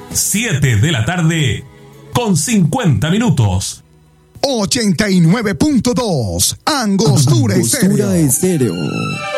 7 de la tarde con 50 minutos. 89.2 Angostura Estéreo.